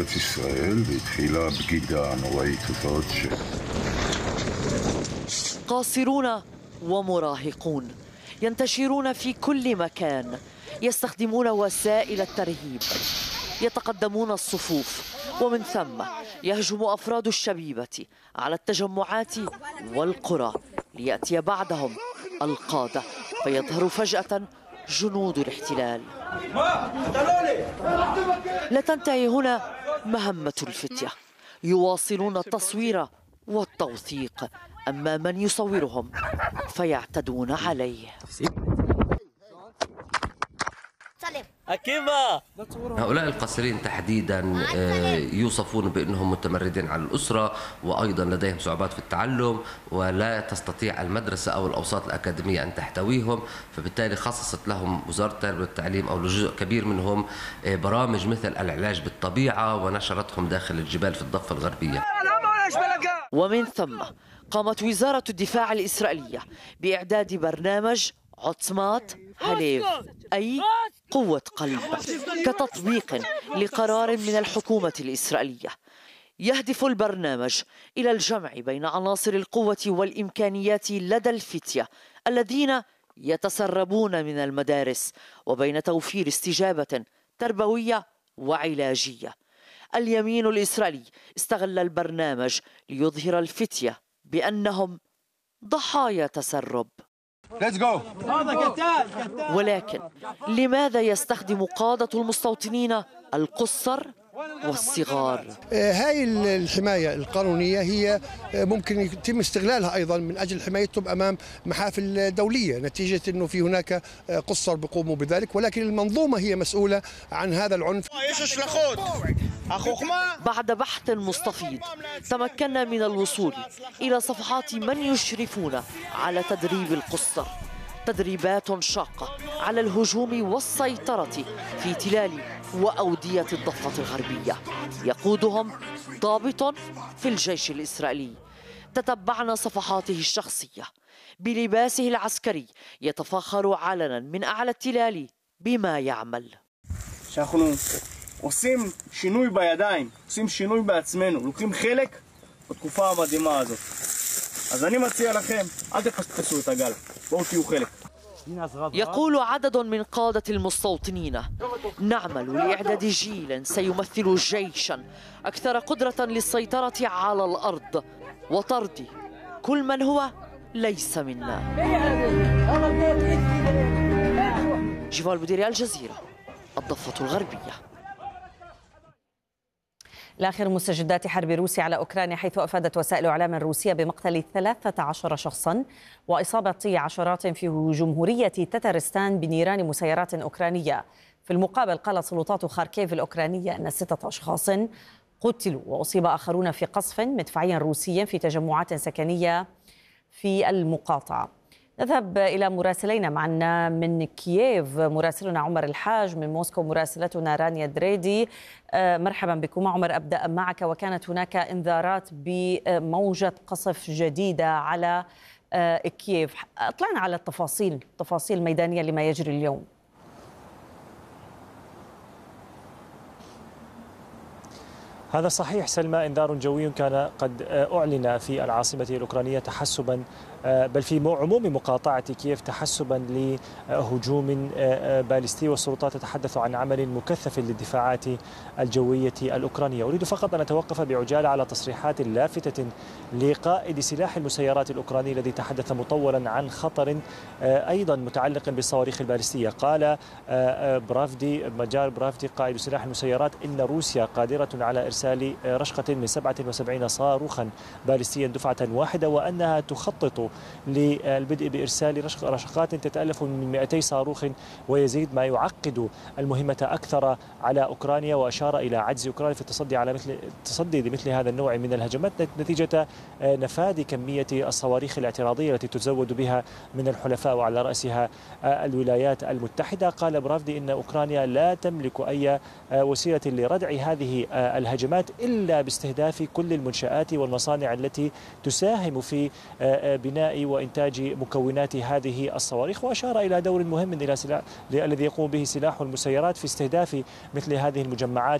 בארץ ישראל והתחילה בגידה נוראית הזאת قاصرون ومراهقون ينتشرون في كل مكان، يستخدمون وسائل الترهيب، يتقدمون الصفوف، ومن ثم يهجم أفراد الشبيبة على التجمعات والقرى ليأتي بعدهم القادة فيظهر فجأة جنود الاحتلال. لا تنتهي هنا مهمة الفتية، يواصلون التصوير والتوثيق، أما من يصورهم فيعتدون عليه. هؤلاء القاصرين تحديدا يوصفون بأنهم متمردين على الأسرة، وأيضا لديهم صعوبات في التعلم، ولا تستطيع المدرسة أو الأوساط الأكاديمية أن تحتويهم، فبالتالي خصصت لهم وزارة التربية والتعليم أو لجزء كبير منهم برامج مثل العلاج بالطبيعة، ونشرتهم داخل الجبال في الضفة الغربية. ومن ثم قامت وزارة الدفاع الإسرائيلية بإعداد برنامج عطمات هليف، أي قوة قلب، كتطبيق لقرار من الحكومة الإسرائيلية. يهدف البرنامج إلى الجمع بين عناصر القوة والإمكانيات لدى الفتية الذين يتسربون من المدارس، وبين توفير استجابة تربوية وعلاجية. اليمين الإسرائيلي استغل البرنامج ليظهر الفتية بأنهم ضحايا تسرب. ولكن لماذا يستخدم قادة المستوطنين القُصّر والصغار؟ هاي الحماية القانونية هي ممكن يتم استغلالها أيضا من أجل حمايتهم أمام محافل دولية، نتيجة أنه في هناك قُصّر بيقوموا بذلك، ولكن المنظومة هي مسؤولة عن هذا العنف. بعد بحث مستفيض تمكنا من الوصول إلى صفحات من يشرفون على تدريب القُصّر، تدريبات شاقة على الهجوم والسيطرة في تلال وأودية الضفة الغربية، يقودهم ضابط في الجيش الإسرائيلي. تتبعنا صفحاته الشخصية بلباسه العسكري، يتفاخر علنا من أعلى التلال بما يعمل. עושים שינוי בידיים, עושים שינוי בעצמנו, לוקחים חלק בתקופה המדהימה הזאת. אז אני מציע לכם, אל תפספסו את הגל, בואו תהיו חלק. يقول عدد من قادة المستوطنين: نعمل لإعداد جيل سيمثل جيشا أكثر قدرة للسيطرة على الأرض وطرد كل من هو ليس منا. جيفال بوديري، الجزيرة، الضفة الغربية. لآخر مستجدات حرب روسيا على أوكرانيا، حيث أفادت وسائل إعلام روسية بمقتل 13 شخصا وإصابة عشرات في جمهورية تترستان بنيران مسيرات أوكرانية. في المقابل قالت سلطات خاركيف الأوكرانية أن 6 أشخاص قتلوا وأصيب آخرون في قصف مدفعي روسي في تجمعات سكنية في المقاطعة. نذهب إلى مراسلين معنا من كييف، مراسلنا عمر الحاج، من موسكو مراسلتنا رانيا دريدي. مرحبا بكم عمر، أبدأ معك. وكانت هناك إنذارات بموجة قصف جديدة على كييف، أطلعنا على تفاصيل ميدانية لما يجري اليوم. هذا صحيح سلمى، إنذار جوي كان قد أعلن في العاصمة الأوكرانية تحسبا، بل في عموم مقاطعة كييف تحسبا لهجوم باليستي، والسلطات تتحدث عن عمل مكثف للدفاعات الجوية الأوكرانية. أريد فقط أن أتوقف بعجالة على تصريحات لافتة لقائد سلاح المسيرات الأوكراني الذي تحدث مطولا عن خطر أيضا متعلق بالصواريخ الباليستية. قال مجار برافدي قائد سلاح المسيرات إن روسيا قادرة على إرسال رشقة من 77 صاروخا باليستيا دفعة واحدة، وأنها تخطط للبدء بإرسال رشقات تتألف من 200 صاروخ ويزيد، ما يعقد المهمة أكثر على أوكرانيا. وأشار إلى عجز أوكرانيا في التصدي لمثل هذا النوع من الهجمات نتيجة نفاذ كمية الصواريخ الاعتراضية التي تزود بها من الحلفاء وعلى رأسها الولايات المتحدة. قال برافدي إن أوكرانيا لا تملك أي وسيلة لردع هذه الهجمات إلا باستهداف كل المنشآت والمصانع التي تساهم في بناء وإنتاج مكونات هذه الصواريخ. وأشار إلى دور مهم الذي يقوم به سلاح المسيرات في استهداف مثل هذه المجمعات